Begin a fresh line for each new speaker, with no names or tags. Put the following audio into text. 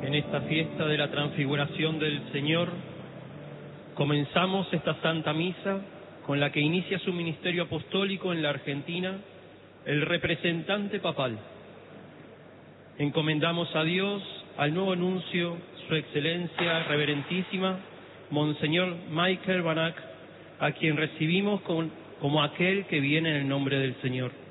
En esta fiesta de la transfiguración del Señor, comenzamos esta Santa Misa con la que inicia su ministerio apostólico en la Argentina el representante papal. Encomendamos a Dios al nuevo nuncio, Su Excelencia Reverentísima, Monseñor Michael Banac, a quien recibimos como aquel que viene en el nombre del Señor.